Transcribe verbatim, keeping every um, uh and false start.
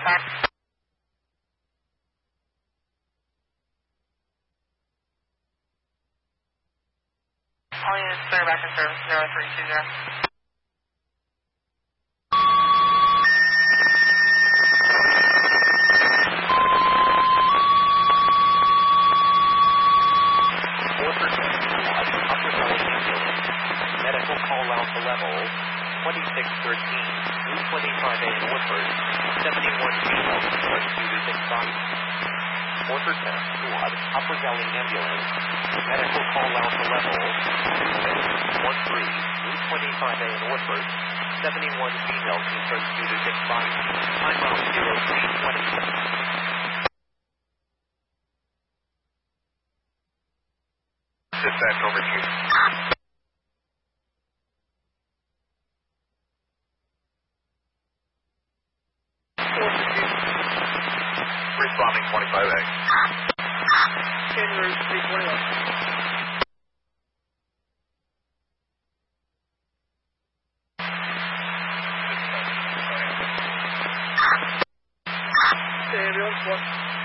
All units clear back in service, zero three two zero. Medical call out to level twenty-six thirteen, Route twenty-five A in Woodford, seventy-one female, two to six five. Woodford ten, squad, Upper Valley Ambulance, medical call out to level two six one three, Route twenty-five A in Woodford, seventy-one female, two to six five, time out zero three twenty. Dispatch over here. Responding twenty-five A. January three twenty-one. Ambulance one.